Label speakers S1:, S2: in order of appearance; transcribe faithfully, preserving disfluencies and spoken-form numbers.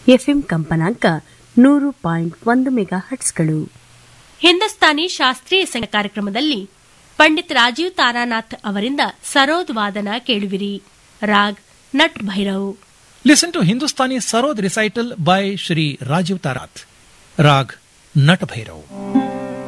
S1: FM ಕಂಪನಾಂಕ ನೂರು point ಒಂದು ಮೆಗಾ ಹಟ್ಸ್ಗಳು.
S2: ಹಿಂದೂಸ್ತಾನಿ ಶಾಸ್ತ್ರೀಯ ಸಂಗೀತ ಕಾರ್ಯಕ್ರಮದಲ್ಲಿ ಪಂಡಿತ್ ರಾಜೀವ್ ತಾರಾನಾಥ್ ಅವರಿಂದ ಸರೋದ್ ವಾದನ ಕೇಳುವಿರಿ. Raag nut Bhairav.
S3: Listen to Hindustani Sarod recital by Shri Rajiv Tarath. Rag Nat Bhairav.